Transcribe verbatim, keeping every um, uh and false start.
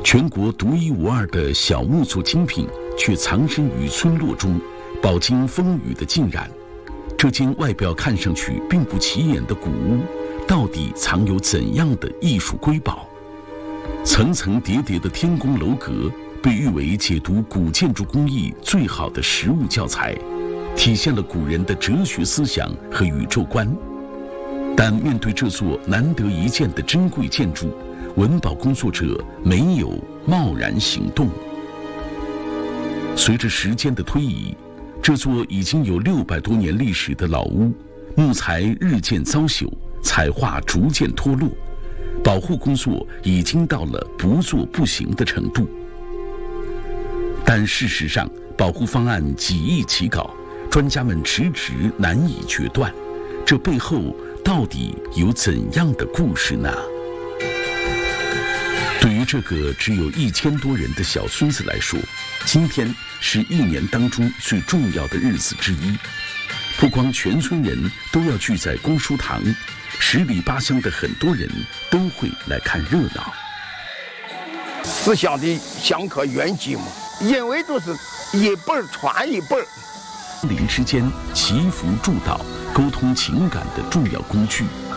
全国独一无二的小木作精品，却藏身于村落中，饱经风雨的浸染。这间外表看上去并不起眼的古屋，到底藏有怎样的艺术瑰宝？层层叠叠的天宫楼阁被誉为解读古建筑工艺最好的实物教材，体现了古人的哲学思想和宇宙观。但面对这座难得一见的珍贵建筑，文保工作者没有贸然行动。随着时间的推移，这座已经有六百多年历史的老屋，木材日渐遭朽，彩画逐渐脱落，保护工作已经到了不做不行的程度。但事实上，保护方案几易其稿，专家们迟迟难以决断，这背后到底有怎样的故事呢？对于这个只有一千多人的小村子来说，今天是一年当中最重要的日子之一。不光全村人都要聚在公书堂，十里八乡的很多人都会来看热闹。 思想的相克缘起嘛，因为都是一辈儿传一辈儿。 邻之间祈福祝祷、沟通情感的重要工具。